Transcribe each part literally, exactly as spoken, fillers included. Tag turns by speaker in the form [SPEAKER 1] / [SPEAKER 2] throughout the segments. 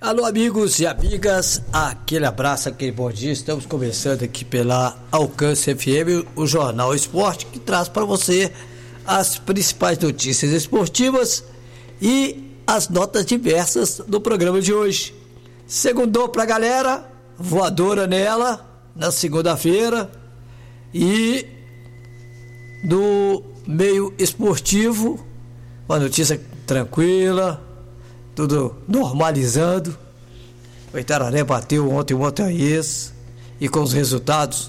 [SPEAKER 1] Alô, amigos e amigas, aquele abraço, aquele bom dia. Estamos começando aqui pela Alcance F M, o Jornal Esporte, que traz para você as principais notícias esportivas e as notas diversas do programa de hoje. Segundou pra galera, voadora nela, na segunda-feira, e no meio esportivo, uma notícia tranquila, tudo normalizando. O Itararé bateu ontem o Montanhês e com os resultados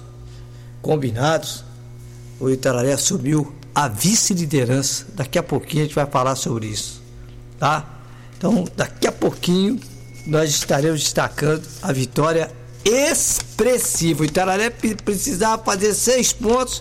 [SPEAKER 1] combinados, o Itararé assumiu a vice-liderança. Daqui a pouquinho a gente vai falar sobre isso, tá? Então, daqui a pouquinho nós estaremos destacando a vitória expressiva. O Itararé precisava fazer seis pontos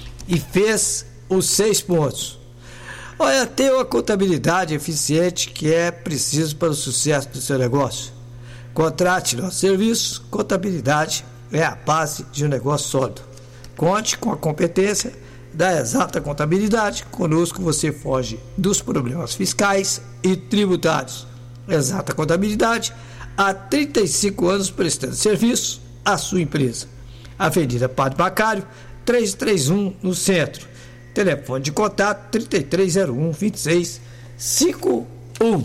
[SPEAKER 1] e fez os seis pontos. Olha, tem uma contabilidade eficiente que é preciso para o sucesso do seu negócio. Contrate nosso serviço. Contabilidade é a base de um negócio sólido. Conte com a competência da Exata Contabilidade. Conosco você foge dos problemas fiscais e tributários. Exata Contabilidade, há trinta e cinco anos prestando serviço à sua empresa. Avenida Padre Bacário, trezentos e trinta e um, no centro. Telefone de contato trinta e três zero um, vinte e seis cinquenta e um.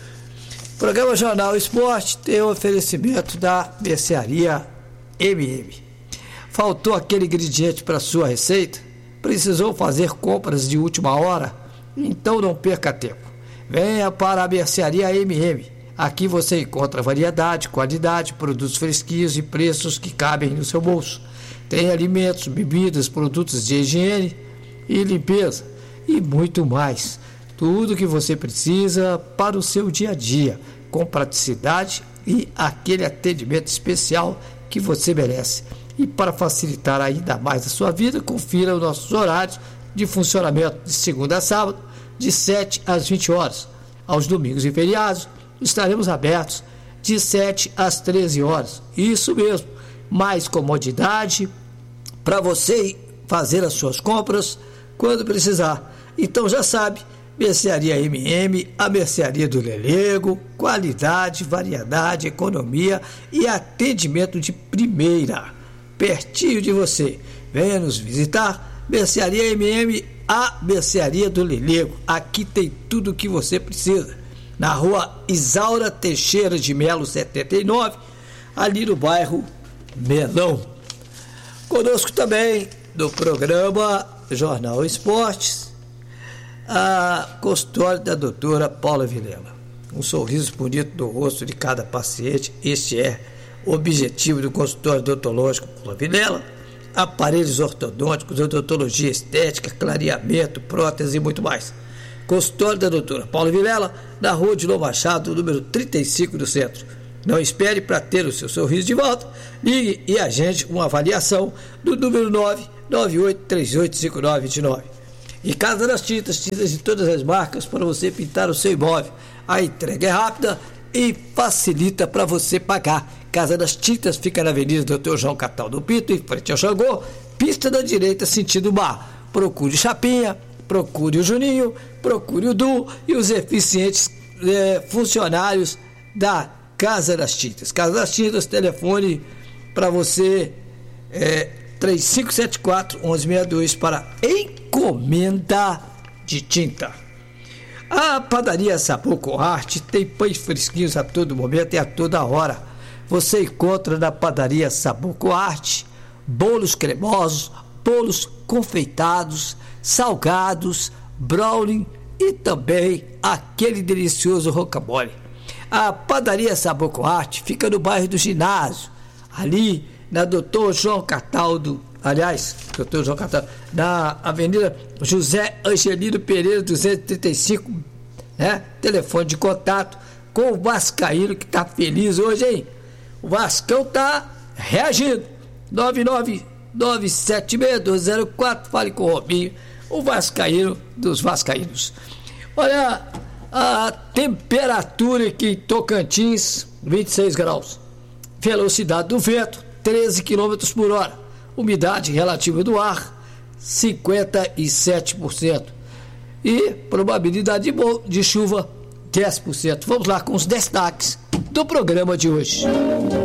[SPEAKER 1] Programa Jornal Esporte tem o oferecimento da Mercearia M M. Faltou aquele ingrediente para sua receita? Precisou fazer compras de última hora? Então não perca tempo. Venha para a Mercearia M M. Aqui você encontra variedade, qualidade, produtos fresquinhos e preços que cabem no seu bolso. Tem alimentos, bebidas, produtos de higiene e limpeza e muito mais. Tudo que você precisa para o seu dia a dia, com praticidade e aquele atendimento especial que você merece. E para facilitar ainda mais a sua vida, confira os nossos horários de funcionamento de segunda a sábado, de sete às vinte horas. Aos domingos e feriados, estaremos abertos de sete às treze horas. Isso mesmo, mais comodidade para você fazer as suas compras quando precisar. Então já sabe, Mercearia M M, a mercearia do Lelego, qualidade, variedade, economia e atendimento de primeira, pertinho de você. Venha nos visitar, Mercearia M M, a mercearia do Lelego. Aqui tem tudo o que você precisa. Na rua Isaura Teixeira de Melo, setenta e nove, ali no bairro Melão. Conosco também do programa Jornal Esportes, a consultório da doutora Paula Vilela. Um sorriso bonito no rosto de cada paciente. Este é o objetivo do consultório odontológico Paula Vilela. Aparelhos ortodônticos, odontologia estética, clareamento, prótese e muito mais. Consultório da doutora Paula Vilela, na rua de Lô Machado, número trinta e cinco do centro. Não espere para ter o seu sorriso de volta. Ligue e agende uma avaliação do número nove nove oito três oito cinco nove dois nove. E Casa das Tintas, tintas de todas as marcas para você pintar o seu imóvel. A entrega é rápida e facilita para você pagar. Casa das Tintas fica na Avenida doutor João Cataldo Pinto, em frente ao Xangô, pista da direita, sentido mar. Procure o Chapinha, procure o Juninho, procure o Du e os eficientes eh, funcionários da Casa das Tintas. Casa das Tintas, telefone para você é três cinco sete quatro, um um seis dois para encomenda de tinta. A padaria Sabor com Arte tem pães fresquinhos a todo momento e a toda hora. Você encontra na padaria Sabor com Arte bolos cremosos, bolos confeitados, salgados, brownie e também aquele delicioso rocambole. A padaria Sabor com Arte fica no bairro do Ginásio, ali na doutor João Cataldo, aliás, doutor João Cataldo, na Avenida José Angelino Pereira, duzentos e trinta e cinco, né? Telefone de contato com o Vascaíno, que tá feliz hoje, hein? O Vascão tá reagindo. nove nove nove sete seis dois zero quatro, fale com o Robinho, o Vascaíno dos Vascaínos. Olha, a temperatura aqui em Tocantins, vinte e seis graus. Velocidade do vento, treze quilômetros por hora. Umidade relativa do ar, cinquenta e sete por cento. E probabilidade de, de chuva, dez por cento. Vamos lá com os destaques do programa de hoje.